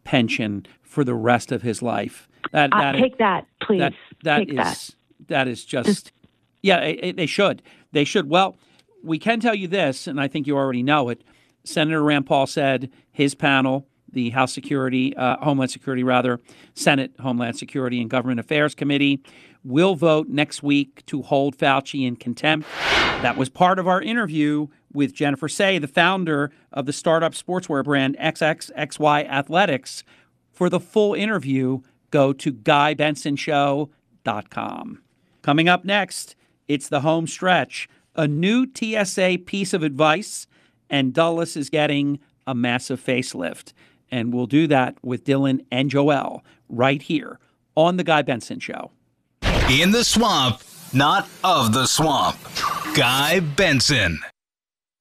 pension for the rest of his life. Take that, please. That is just, they should. They should. Well, we can tell you this, and I think you already know it. Senator Rand Paul said his panel, the House Homeland Security, Senate Homeland Security and Government Affairs Committee, will vote next week to hold Fauci in contempt. That was part of our interview with Jennifer Sey, the founder of the startup sportswear brand XXXY Athletics. For the full interview, go to GuyBensonShow.com. Coming up next, it's the home stretch. A new TSA piece of advice, and Dulles is getting a massive facelift. And we'll do that with Dylan and Joelle right here on The Guy Benson Show. In the swamp, not of the swamp. Guy Benson.